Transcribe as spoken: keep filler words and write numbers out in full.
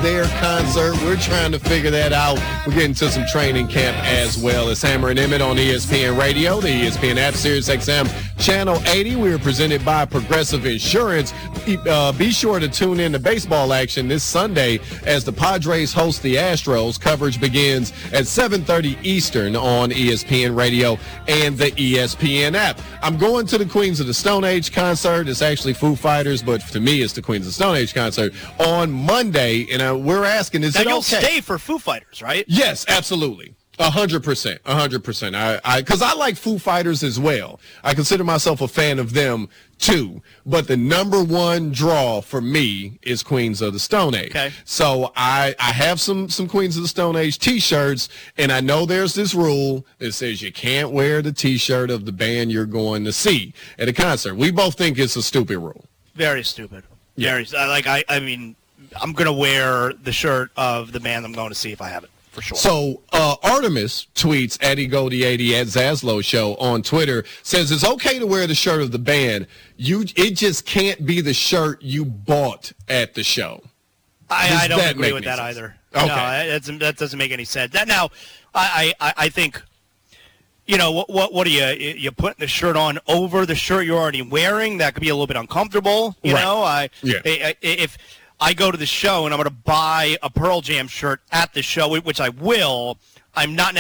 their concert? We're trying to figure that out. We're getting to some training camp as well. It's Hammer and Emmett on E S P N Radio, the E S P N app, Sirius X M Channel eighty. We are presented by Progressive Insurance. Uh, be sure to tune in to baseball action this Sunday as the Padres host the Astros. Coverage begins at seven thirty Eastern on E S P N Radio and the E S P N app. I'm going to the Queens of the Stone Age concert. It's actually Foo Fighters, but to me, it's the Queens of the Stone Age concert on Monday. And uh, we're asking, is now it you'll okay? stay for Foo Fighters, right? Yes, absolutely. A hundred percent, a hundred percent. I, I, because I like Foo Fighters as well. I consider myself a fan of them too. But the number one draw for me is Queens of the Stone Age. Okay. So I, I have some some Queens of the Stone Age T-shirts, and I know there's this rule that says you can't wear the T-shirt of the band you're going to see at a concert. We both think it's a stupid rule. Very stupid. Yeah. Very uh, like I. I mean, I'm gonna wear the shirt of the band I'm going to see if I have it. For sure. So uh, Artemis tweets at E Goldie eighty at Zaslow Show on Twitter, says it's okay to wear the shirt of the band. You, it just can't be the shirt you bought at the show. I, I don't agree with that sense? either. Okay. No, that's, that doesn't make any sense. That now, I, I, I think, you know, what what what are you you putting the shirt on over the shirt you're already wearing? That could be a little bit uncomfortable. You Right. know, I Yeah. I- if I go to the show and I'm going to buy a Pearl Jam shirt at the show, which I will, I'm not